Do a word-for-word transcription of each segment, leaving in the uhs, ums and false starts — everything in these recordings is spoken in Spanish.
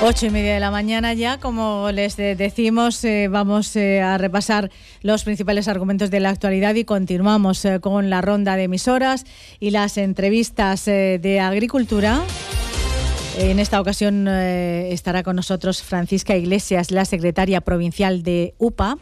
Ocho y media de la mañana ya, como les decimos, eh, vamos eh, a repasar los principales argumentos de la actualidad y continuamos eh, con la ronda de emisoras y las entrevistas eh, de agricultura. En esta ocasión eh, estará con nosotros Francisca Iglesias, la secretaria provincial de U P A.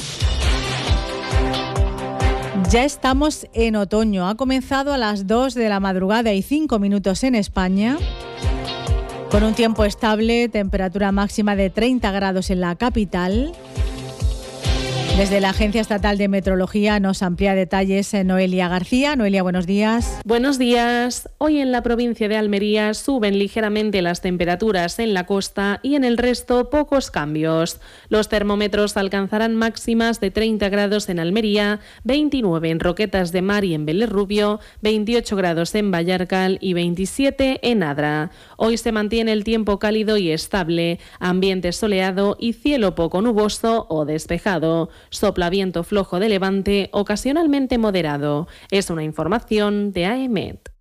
Ya estamos en otoño, ha comenzado a las dos de la madrugada y cinco minutos en España. Con un tiempo estable, temperatura máxima de treinta grados en la capital. Desde la Agencia Estatal de Meteorología nos amplía detalles Noelia García. Noelia, buenos días. Buenos días. Hoy en la provincia de Almería suben ligeramente las temperaturas en la costa y en el resto pocos cambios. Los termómetros alcanzarán máximas de treinta grados en Almería, veintinueve en Roquetas de Mar y en Vélez Rubio, veintiocho grados en Vallarcal y veintisiete en Adra. Hoy se mantiene el tiempo cálido y estable, ambiente soleado y cielo poco nuboso o despejado. Sopla viento flojo de levante, ocasionalmente moderado. Es una información de A E M E T.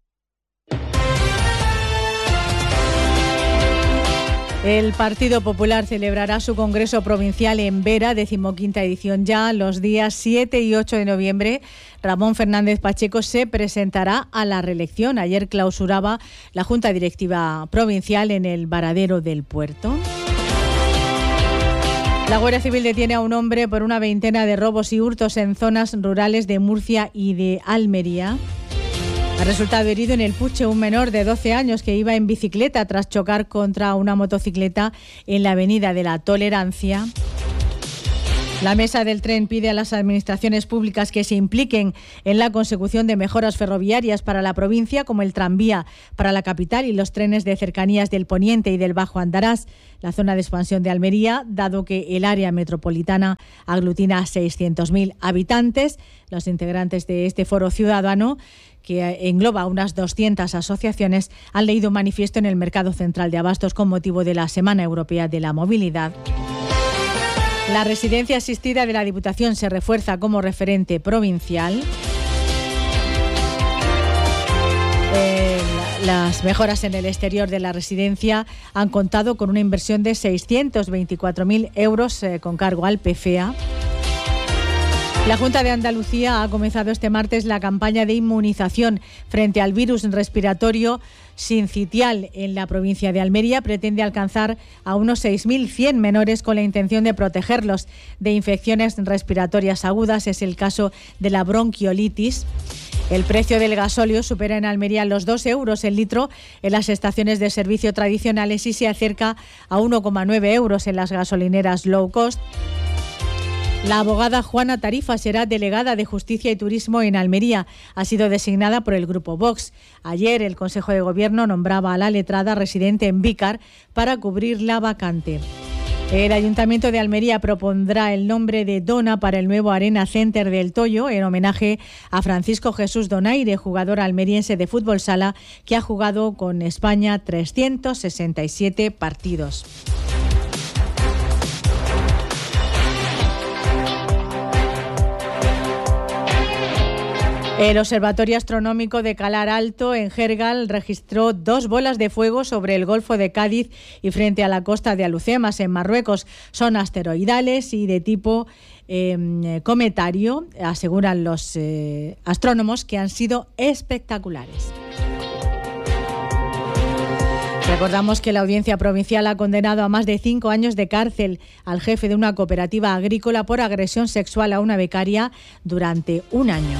El Partido Popular celebrará su Congreso Provincial en Vera, decimoquinta edición ya, los días siete y ocho de noviembre. Ramón Fernández Pacheco se presentará a la reelección. Ayer clausuraba la Junta Directiva Provincial en el Varadero del Puerto. La Guardia Civil detiene a un hombre por una veintena de robos y hurtos en zonas rurales de Murcia y de Almería. Ha resultado herido en el Puche un menor de doce años que iba en bicicleta tras chocar contra una motocicleta en la avenida de la Tolerancia. La Mesa del Tren pide a las administraciones públicas que se impliquen en la consecución de mejoras ferroviarias para la provincia, como el tranvía para la capital y los trenes de cercanías del Poniente y del Bajo Andarás, la zona de expansión de Almería, dado que el área metropolitana aglutina a seiscientos mil habitantes. Los integrantes de este foro ciudadano, que engloba unas doscientas asociaciones, han leído un manifiesto en el Mercado Central de Abastos con motivo de la Semana Europea de la Movilidad. La residencia asistida de la Diputación se refuerza como referente provincial. Eh, las mejoras en el exterior de la residencia han contado con una inversión de seiscientos veinticuatro mil euros eh, con cargo al P F E A. La Junta de Andalucía ha comenzado este martes la campaña de inmunización frente al virus respiratorio sincitial en la provincia de Almería. Pretende alcanzar a unos seis mil cien menores con la intención de protegerlos de infecciones respiratorias agudas. Es el caso de la bronquiolitis. El precio del gasóleo supera en Almería los dos euros el litro en las estaciones de servicio tradicionales y se acerca a uno coma nueve euros en las gasolineras low cost. La abogada Juana Tarifa será delegada de Justicia y Turismo en Almería. Ha sido designada por el Grupo Vox. Ayer el Consejo de Gobierno nombraba a la letrada residente en Vícar para cubrir la vacante. El Ayuntamiento de Almería propondrá el nombre de Dona para el nuevo Arena Center del Toyo en homenaje a Francisco Jesús Donaire, jugador almeriense de fútbol sala que ha jugado con España trescientos sesenta y siete partidos. El Observatorio Astronómico de Calar Alto en Gergal registró dos bolas de fuego sobre el Golfo de Cádiz y frente a la costa de Alucemas, en Marruecos. Son asteroidales y de tipo eh, cometario, aseguran los eh, astrónomos, que han sido espectaculares. Recordamos que la Audiencia Provincial ha condenado a más de cinco años de cárcel al jefe de una cooperativa agrícola por agresión sexual a una becaria durante un año.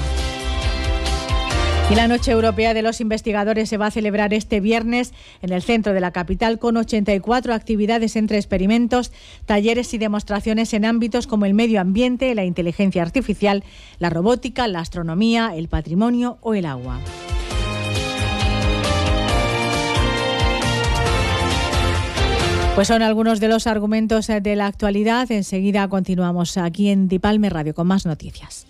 Y la Noche Europea de los Investigadores se va a celebrar este viernes en el centro de la capital con ochenta y cuatro actividades entre experimentos, talleres y demostraciones en ámbitos como el medio ambiente, la inteligencia artificial, la robótica, la astronomía, el patrimonio o el agua. Pues son algunos de los argumentos de la actualidad. Enseguida continuamos aquí en Dipalme Radio con más noticias.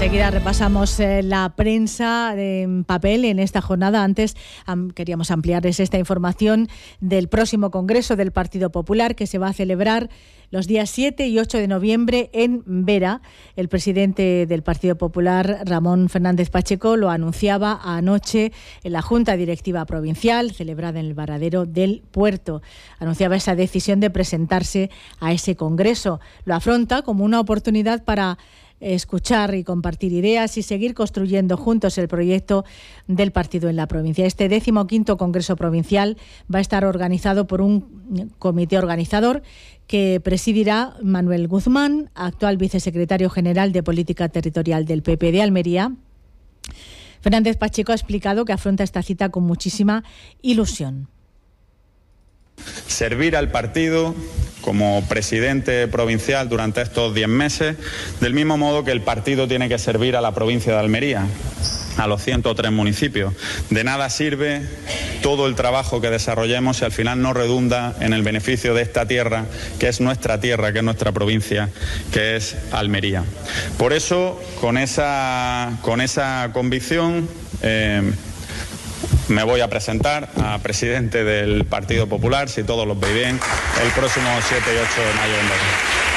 Enseguida repasamos eh, la prensa en papel en esta jornada. Antes am, queríamos ampliarles esta información del próximo Congreso del Partido Popular que se va a celebrar los días siete y ocho de noviembre en Vera. El presidente del Partido Popular, Ramón Fernández Pacheco, lo anunciaba anoche en la Junta Directiva Provincial, celebrada en el Varadero del Puerto. Anunciaba esa decisión de presentarse a ese congreso. Lo afronta como una oportunidad para escuchar y compartir ideas y seguir construyendo juntos el proyecto del partido en la provincia. Este decimoquinto Congreso Provincial va a estar organizado por un comité organizador que presidirá Manuel Guzmán, actual vicesecretario general de Política Territorial del P P de Almería. Fernández Pacheco ha explicado que afronta esta cita con muchísima ilusión. Servir al partido como presidente provincial durante estos diez meses, del mismo modo que el partido tiene que servir a la provincia de Almería, a los ciento tres municipios. De nada sirve todo el trabajo que desarrollemos si al final no redunda en el beneficio de esta tierra, que es nuestra tierra, que es nuestra provincia, que es Almería. Por eso, con esa, con esa convicción, eh, me voy a presentar a presidente del Partido Popular, si todos los veis bien, el próximo siete y ocho de mayo en Berlín.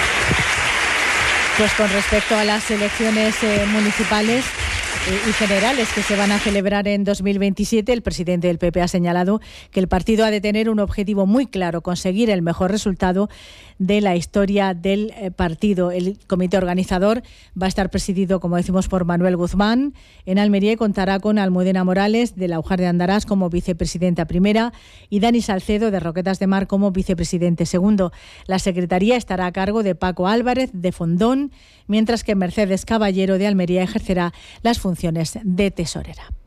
Pues con respecto a las elecciones eh, municipales y generales que se van a celebrar en dos mil veintisiete, el presidente del P P ha señalado que el partido ha de tener un objetivo muy claro, conseguir el mejor resultado de la historia del partido. El comité organizador va a estar presidido, como decimos, por Manuel Guzmán en Almería y contará con Almudena Morales de Laujar de Andarás como vicepresidenta primera y Dani Salcedo de Roquetas de Mar como vicepresidente segundo. La secretaría estará a cargo de Paco Álvarez de Fondón, mientras que Mercedes Caballero de Almería ejercerá las funciones de tesorera.